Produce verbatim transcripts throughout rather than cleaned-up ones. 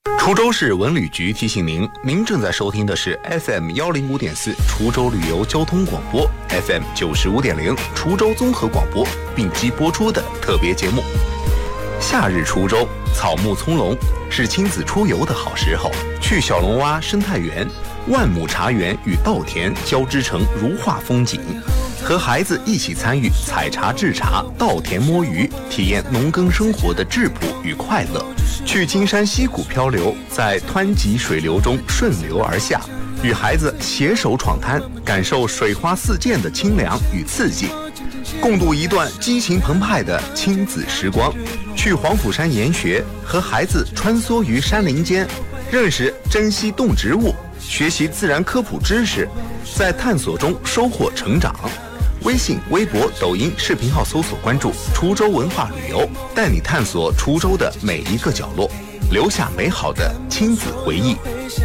滁州市文旅局提醒您，您正在收听的是 F M 一零五点四滁州旅游交通广播 F M 九十五点零滁州综合广播并机播出的特别节目。夏日滁州草木葱茏，是亲子出游的好时候。去小龙洼生态园，万亩茶园与稻田交织成如画风景，和孩子一起参与采茶制茶、稻田摸鱼，体验农耕生活的质朴与快乐。去金山溪谷漂流，在湍急水流中顺流而下，与孩子携手闯滩，感受水花四溅的清凉与刺激，共度一段激情澎湃的亲子时光。去黄甫山研学，和孩子穿梭于山林间，认识珍稀动植物，学习自然科普知识，在探索中收获成长。微信、微博、抖音视频号搜索关注滁州文化旅游，带你探索滁州的每一个角落，留下美好的亲子回忆。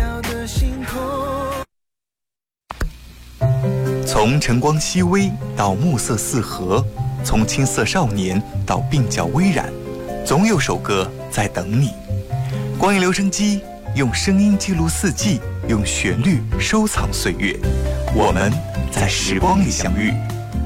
从晨光熹微到暮色四合，从青涩少年到鬓角微染，总有首歌在等你。光影留声机，用声音记录四季，用旋律收藏岁月，我们在时光里相遇。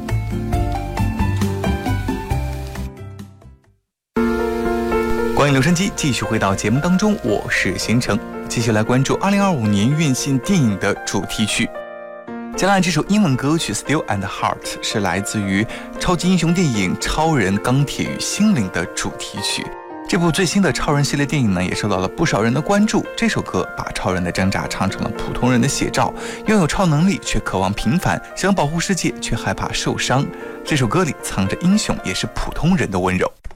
光影留声机继续回到节目当中，我是贤成，继续来关注二零二五年院线电影的主题曲。接下来这首英文歌曲 Steel and Heart 是来自于超级英雄电影超人钢铁与心灵的主题曲。这部最新的超人系列电影呢，也受到了不少人的关注。这首歌把超人的挣扎唱成了普通人的写照，拥有超能力却渴望平凡，想保护世界却害怕受伤。这首歌里藏着英雄也是普通人的温柔。